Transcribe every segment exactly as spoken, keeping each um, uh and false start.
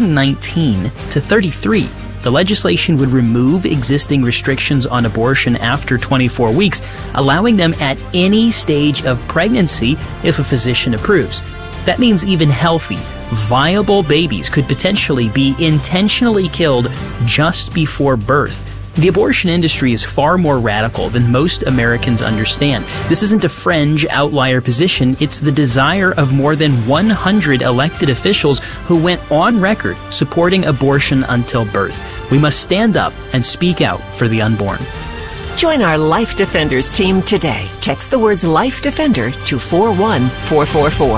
nineteen to thirty-three. The legislation would remove existing restrictions on abortion after twenty-four weeks, allowing them at any stage of pregnancy if a physician approves. That means even healthy, viable babies could potentially be intentionally killed just before birth. The abortion industry is far more radical than most Americans understand. This isn't a fringe outlier position, it's the desire of more than one hundred elected officials who went on record supporting abortion until birth. We must stand up and speak out for the unborn. Join our Life Defenders team today. Text the words Life Defender to four one four four four.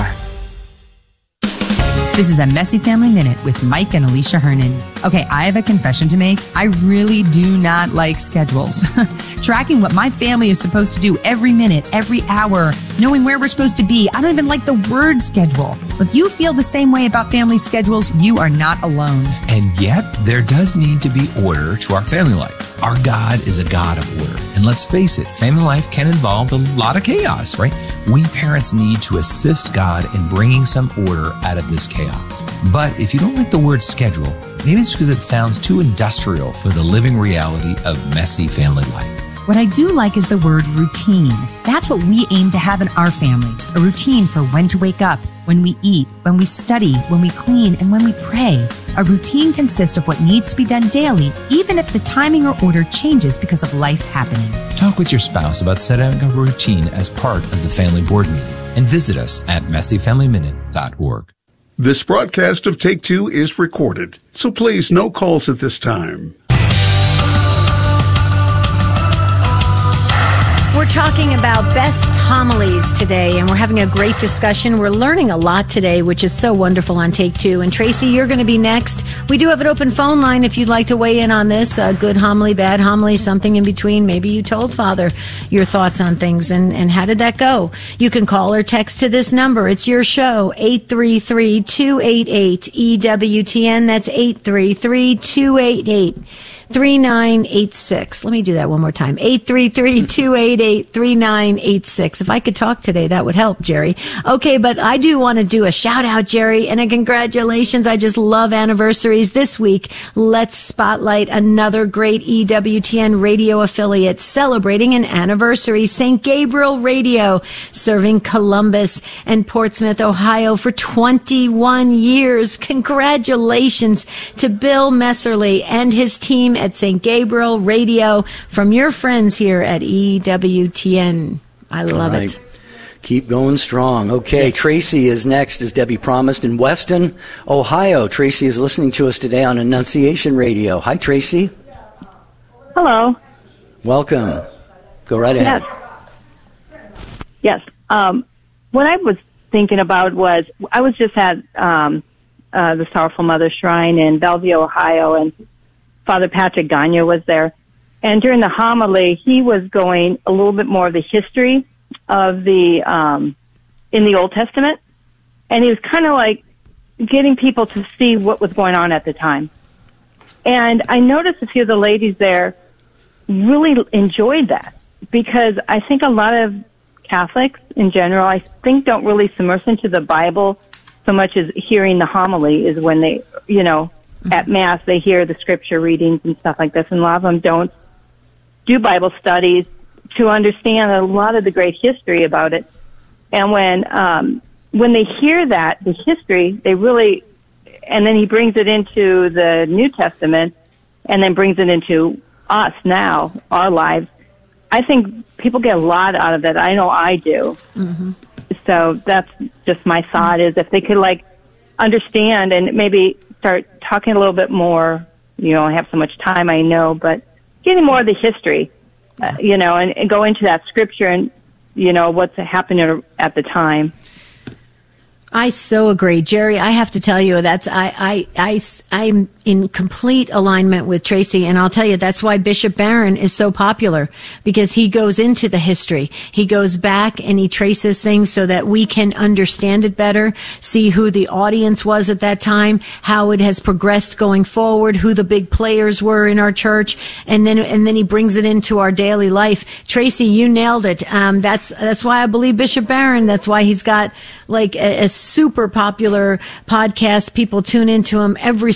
This is a Messy Family Minute with Mike and Alicia Hernan. Okay, I have a confession to make. I really do not like schedules. Tracking what my family is supposed to do every minute, every hour, knowing where we're supposed to be. I don't even like the word schedule. If you feel the same way about family schedules, you are not alone. And yet, there does need to be order to our family life. Our God is a God of order. And let's face it, family life can involve a lot of chaos, right? We parents need to assist God in bringing some order out of this chaos. But if you don't like the word schedule, maybe it's because it sounds too industrial for the living reality of messy family life. What I do like is the word routine. That's what we aim to have in our family. A routine for when to wake up, when we eat, when we study, when we clean, and when we pray. A routine consists of what needs to be done daily, even if the timing or order changes because of life happening. Talk with your spouse about setting a routine as part of the family board meeting and visit us at messy family minute dot org. This broadcast of Take Two is recorded, so please no calls at this time. We're talking about best homilies today, and we're having a great discussion. We're learning a lot today, which is so wonderful on Take Two. And Tracy, you're going to be next. We do have an open phone line if you'd like to weigh in on this. A good homily, bad homily, something in between. Maybe you told Father your thoughts on things, and, and how did that go? You can call or text to this number. It's your show, eight three three, two eight eight, E W T N. That's eight three three, two eight eight, three nine eight six. Let me do that one more time. eight three three, two eight eight, three nine eight six. If I could talk today, that would help, Jerry. Okay, but I do want to do a shout out, Jerry, and a congratulations. I just love anniversaries. This week, let's spotlight another great E W T N radio affiliate celebrating an anniversary. Saint Gabriel Radio, serving Columbus and Portsmouth, Ohio for twenty-one years. Congratulations to Bill Messerly and his team at Saint Gabriel Radio, from your friends here at E W T N. I love right. it. Keep going strong. Okay, yes. Tracy is next, as Debbie promised, in Weston, Ohio. Tracy is listening to us today on Annunciation Radio. Hi, Tracy. Hello. Welcome. Go right ahead. Yes. Yes. Um, what I was thinking about was, I was just at um, uh, the Sorrowful Mother Shrine in Bellevue, Ohio, and Father Patrick Gagne was there. And during the homily, he was going a little bit more of the history of the, um, in the Old Testament. And he was kind of like getting people to see what was going on at the time. And I noticed a few of the ladies there really enjoyed that, because I think a lot of Catholics in general, I think, don't really submerge into the Bible so much as hearing the homily is when they, you know, at Mass, they hear the scripture readings and stuff like this, and a lot of them don't do Bible studies to understand a lot of the great history about it. And when um, when they hear that, the history, they really, and then he brings it into the New Testament, and then brings it into us now, our lives. I think people get a lot out of it. I know I do. Mm-hmm. So that's just my thought, is if they could, like, understand and maybe start talking a little bit more. You know, I have so much time, I know, but getting more of the history, uh, you know, and, and go into that scripture and, you know, what's happening at the time. I so agree, Jerry. I have to tell you, that's I, I, I, I'm in complete alignment with Tracy, and I'll tell you that's why Bishop Barron is so popular, because he goes into the history. He goes back and he traces things so that we can understand it better, see who the audience was at that time, how it has progressed going forward, who the big players were in our church, and then and then he brings it into our daily life. Tracy, you nailed it. Um, that's that's why I believe Bishop Barron. That's why he's got like a, a super popular podcast. People tune into him every